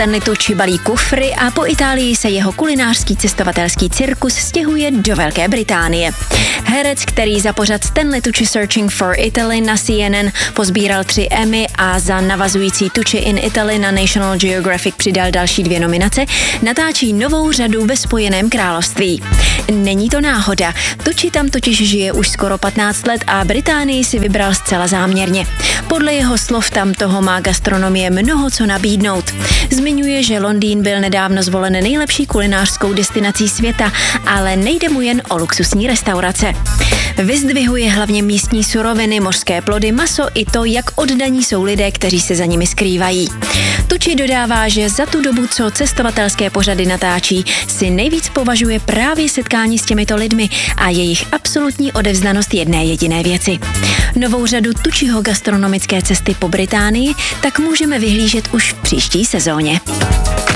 Stanley Tucci balí kufry a po Itálii se jeho kulinářský cestovatelský cirkus stěhuje do Velké Británie. Herec, který za pořad Stanley Tucci Searching for Italy na CNN pozbíral 3 Emmy a za navazující Tucci in Italy na National Geographic přidal další 2 nominace, natáčí novou řadu ve Spojeném království. Není to náhoda. Tucci tam totiž žije už skoro 15 let a Británii si vybral zcela záměrně. Podle jeho slov tam toho má gastronomie mnoho co nabídnout. Zmiňuje, že Londýn byl nedávno zvolen nejlepší kulinářskou destinací světa, ale nejde mu jen o luxusní restaurace. Vyzdvihuje hlavně místní suroviny, mořské plody, maso i to, jak oddaní jsou lidé, kteří se za nimi skrývají. Tucci dodává, že za tu dobu, co cestovatelské pořady natáčí, si nejvíc považuje právě setkání s těmito lidmi a jejich absolutní odevzdanost jedné jediné věci. Novou řadu Tucciho gastronomické cesty po Británii tak můžeme vyhlížet už v příští sezóně.